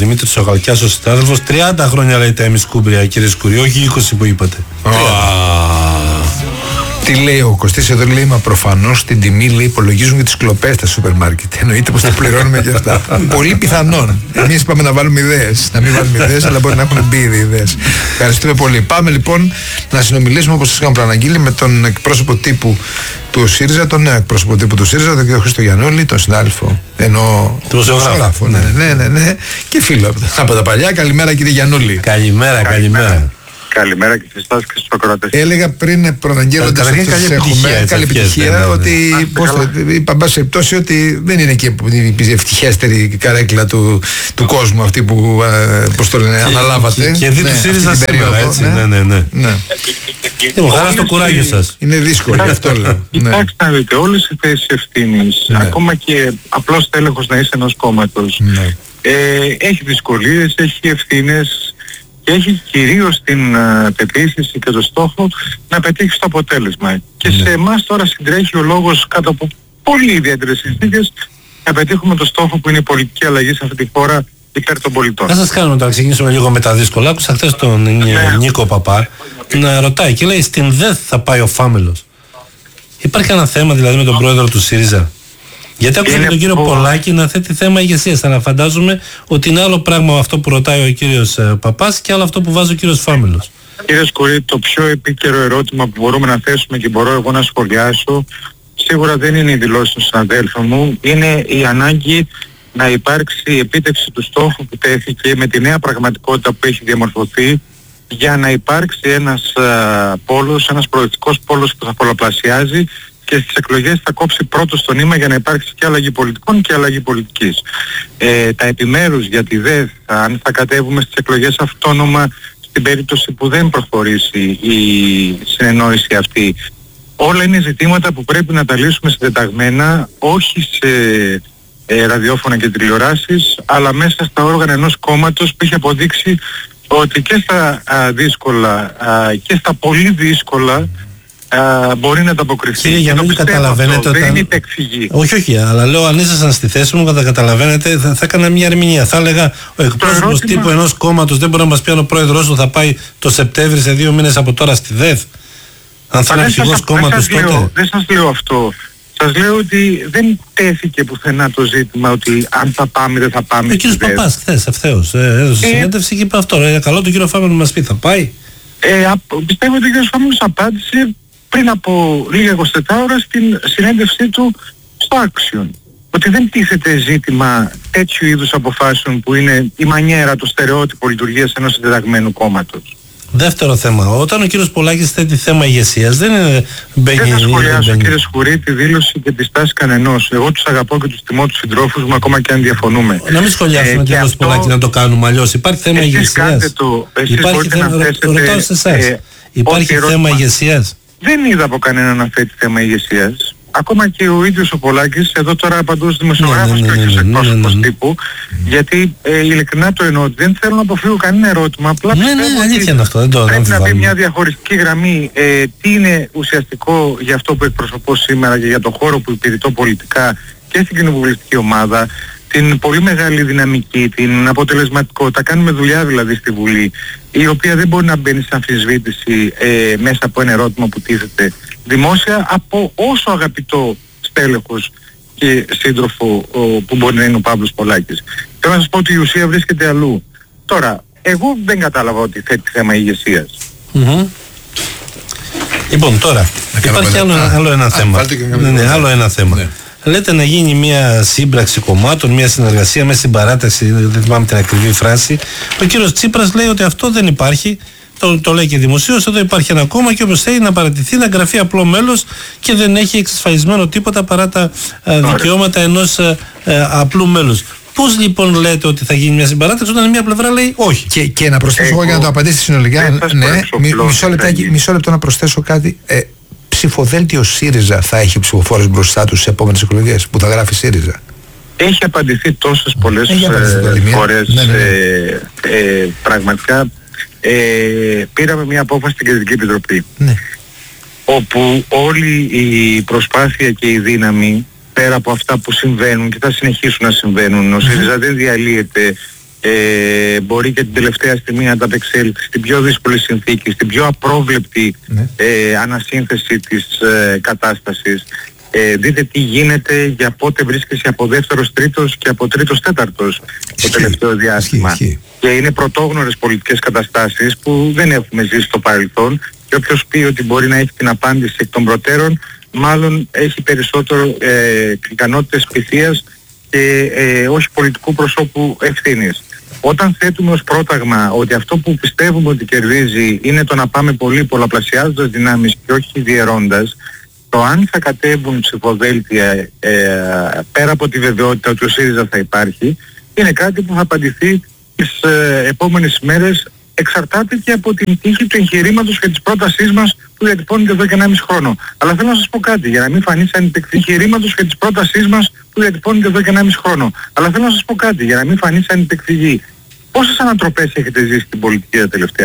Δημήτρης ο Γαλκιάς, ο συνάδελφος. 30 χρόνια λέει τα ημισκούμπρια, κύριε Σκουρί, όχι 20 που είπατε. Τι λέει ο Κωστής εδώ, λέει, μα προφανώς την τιμή, λέει, υπολογίζουν και τις κλοπές στα σούπερ μάρκετ. Εννοείται πως τα πληρώνουμε και αυτά. Πολύ πιθανόν. Εμείς είπαμε να βάλουμε ιδέες. Να μην βάλουμε ιδέες, αλλά μπορεί να έχουν μπει ήδη ιδέες. Ευχαριστούμε πολύ. Πάμε λοιπόν να συνομιλήσουμε, όπως σας είχαμε προαναγγείλει, με τον εκπρόσωπο τύπου του ΣΥΡΙΖΑ, τον νέο εκπρόσωπο τύπου του ΣΥΡΙΖΑ, τον κ. Χρήστο Γιαννούλη, τον συνάδελφο. Ενώ. Του ζωγράφου. Ναι. Και φίλο από τα παλιά. Καλημέρα, κύριε Γιαννούλη. Καλημέρα. Καλημέρα και στις τάσεις και στους ακροατές. Έλεγα πριν προαναγγέλλοντας ότι σας έχουμε καλή επιτυχία, ότι είπα μπας σε πτώση ότι δεν είναι και η ευτυχέστερη καρέκλα του κόσμου αυτή που αναλάβατε. Και δει του ΣΥΡΙΖΑ σήμερα, έτσι. Ναι. Χαρά στο κουράγιο σας. Είναι δύσκολο, γι' αυτό λέω. Κοιτάξτε να δείτε, όλες οι θέσεις ευθύνης, ακόμα και απλώς τέλεχος να είσαι ενός κόμματος, έχει δυσκολίες, έχει ευθύνες, και έχει κυρίως την πεποίθηση και το στόχο να πετύχει το αποτέλεσμα. Και σε εμάς τώρα συντρέχει ο λόγος, κάτω από πολύ ιδιαίτερες συνθήκες, να πετύχουμε το στόχο που είναι η πολιτική αλλαγή σε αυτή τη χώρα υπέρ των πολιτών. Θα σας κάνουμε τώρα, ξεκινήσουμε λίγο με τα δύσκολα. Άκουσα χθες τον Νίκο Παπά να ρωτάει και λέει, στην ΔΕΘ θα πάει ο Φάμελος. Υπάρχει ένα θέμα δηλαδή με τον πρόεδρο του ΣΥΡΙΖΑ? Γιατί άκουσα και τον κύριο Πολάκη να θέτει θέμα ηγεσίας, αλλά φαντάζομαι ότι είναι άλλο πράγμα αυτό που ρωτάει ο κύριος Παπάς και άλλο αυτό που βάζει ο κύριος Φάμελος. Κύριε Σκουρί, το πιο επίκαιρο ερώτημα που μπορούμε να θέσουμε και μπορώ εγώ να σχολιάσω, σίγουρα δεν είναι η δηλώση των συναδέλφων μου, είναι η ανάγκη να υπάρξει η επίτευξη του στόχου που τέθηκε με τη νέα πραγματικότητα που έχει διαμορφωθεί, για να υπάρξει ένας πόλος, ένας προοδευτικός πόλος που θα πολλαπλασιάζει και στις εκλογές θα κόψει πρώτο στο νήμα για να υπάρξει και αλλαγή πολιτικών και αλλαγή πολιτικής. Τα επιμέρους για τη ΔΕΘ, αν θα κατέβουμε στις εκλογές αυτόνομα στην περίπτωση που δεν προχωρήσει η συνεννόηση αυτή, όλα είναι ζητήματα που πρέπει να τα λύσουμε συντεταγμένα, όχι σε ραδιόφωνα και τηλεοράσεις, αλλά μέσα στα όργανα ενός κόμματος που έχει αποδείξει ότι και στα δύσκολα και στα πολύ δύσκολα μπορεί να ανταποκριθεί. Κύριε Γιαννούλη, καταλαβαίνετε δεν είναι υπεκφυγή. Όχι, αλλά λέω, αν ήσασταν στη θέση μου, κατά καταλαβαίνετε, θα έκανα μια ερμηνεία. Θα έλεγα, ο εκπρόσωπος τύπου ενός κόμματος δεν μπορεί να μας πει αν ο πρόεδρος του θα πάει το Σεπτέμβρη σε 2 μήνες από τώρα στη ΔΕΘ. Αν θα είναι αρχηγός κόμματος τότε. Δεν σας λέω αυτό. Σας λέω ότι δεν τέθηκε πουθενά το ζήτημα ότι αν θα πάμε δεν θα πάμε. Ο κύριος Παπάς χθες ευθέως έδωσε συνέντευξη και είπε αυτό. Καλό τον κύριο Φάμελο να μας πει, θα πάει. Πιστεύω ότι ο κύριος Φάμελος απάντησε πριν από λίγα 24 ώρα στην συνέντευξή του στο Action. Ότι δεν τίθεται ζήτημα τέτοιου είδους αποφάσεων που είναι η μανιέρα, το στερεότυπο λειτουργίας ενός συντεταγμένου κόμματος. Δεύτερο θέμα, όταν ο κύριος Πολάκης θέτει θέμα ηγεσίας, δεν είναι μπαίνει. Δεν θα σχολιάσω, κύριε Σκουρί, τη δήλωση και τη στάση κανενός. Εγώ τους αγαπώ και τους τιμώ τους συντρόφους μου, ακόμα και αν διαφωνούμε. Να μην σχολιάσουμε την κύριο Πολάκη να το κάνουμε αλλιώς. Υπάρχει θέμα ηγεσίας. Υπάρχει θέμα, ρωτάω σε εσάς. Υπάρχει θέμα ηγεσίας. Δεν είδα από κανέναν να θέτει θέμα ηγεσίας. Ακόμα και ο ίδιος ο Πολάκης, εδώ τώρα απαντώ στους δημοσιογράφους και όχι ως εκπρόσωπος τύπου, γιατί ειλικρινά το εννοώ, δεν θέλω να αποφύγω κανένα ερώτημα, απλά αλήθεια είναι αυτό, πρέπει να μπει μια διαχωριστική γραμμή τι είναι ουσιαστικό για αυτό που εκπροσωπώ σήμερα και για το χώρο που υπηρετώ πολιτικά και στην κοινοβουλευτική ομάδα, την πολύ μεγάλη δυναμική, την αποτελεσματικότητα, κάνουμε δουλειά δηλαδή στη Βουλή, η οποία δεν μπορεί να μπαίνει σε αμφισβήτηση μέσα από ένα ερώτημα που τίθεται δημόσια από όσο αγαπητό στέλεχος και σύντροφο που μπορεί να είναι ο Παύλος Πολάκης. Θέλω να σας πω ότι η ουσία βρίσκεται αλλού. Τώρα, εγώ δεν κατάλαβα ότι θέτει θέμα ηγεσίας. Λοιπόν, τώρα, υπάρχει άλλο ένα θέμα. Άλλο ένα θέμα. Λέτε να γίνει μια σύμπραξη κομμάτων, μια συνεργασία μέσα στην παράταξη, δεν θυμάμαι την ακριβή φράση. Ο κύριος Τσίπρας λέει ότι αυτό δεν υπάρχει, το λέει και δημοσίως, εδώ υπάρχει ένα κόμμα και όποιος θέλει να παρατηθεί, να εγγραφεί απλό μέλος και δεν έχει εξασφαλισμένο τίποτα παρά τα δικαιώματα ενός απλού μέλους. Πώς λοιπόν λέτε ότι θα γίνει μια συμπαράταξη όταν μια πλευρά λέει όχι? Και να προσθέσω εγώ για να το απαντήσει συνολικά. Ναι, μισό λεπτό να προσθέσω κάτι. Ψηφοδέλτιο ΣΥΡΙΖΑ θα έχει ψηφοφόρους μπροστά τους στις επόμενες εκλογές που θα γράφει ΣΥΡΙΖΑ? Έχει απαντηθεί τόσες πολλές φορές. Πραγματικά πήραμε μια απόφαση στην Κεντρική Επιτροπή, όπου όλη η προσπάθεια και η δύναμη πέρα από αυτά που συμβαίνουν και θα συνεχίσουν να συμβαίνουν, ο ΣΥΡΙΖΑ δεν διαλύεται μπορεί και την τελευταία στιγμή να ανταπεξέλθει στην πιο δύσκολη συνθήκη, στην πιο απρόβλεπτη ανασύνθεση της κατάστασης. Δείτε τι γίνεται, για πότε βρίσκεσαι από δεύτερος τρίτος και από τρίτος τέταρτος το τελευταίο διάστημα. Και είναι πρωτόγνωρες πολιτικές καταστάσεις που δεν έχουμε ζήσει στο παρελθόν, και όποιος πει ότι μπορεί να έχει την απάντηση εκ των προτέρων, μάλλον έχει περισσότερο ικανότητες πειθείας και όχι πολιτικού προσώπου ευθύνης. Όταν θέτουμε ως πρόταγμα ότι αυτό που πιστεύουμε ότι κερδίζει είναι το να πάμε πολύ πολλαπλασιάζοντας δυνάμεις και όχι διαιρώντας, το αν θα κατέβουν ψηφοδέλτια πέρα από τη βεβαιότητα ότι ο ΣΥΡΙΖΑ θα υπάρχει, είναι κάτι που θα απαντηθεί τις επόμενες ημέρες, εξαρτάται και από την τύχη του εγχειρήματος και της πρότασής μας που διατυπώνεται εδώ και 1,5 χρόνο. Αλλά θέλω να σας πω κάτι, για να μην φανεί σαν εγχειρήματος και της πρότασής μας που διατυπώνεται εδώ και 1,5 χρόνο. Αλλά θέλω να σας πω κάτι, για να μην φανεί σαν υπεκφυγή. Πόσες ανατροπές έχετε ζήσει στην πολιτική τα τελευταία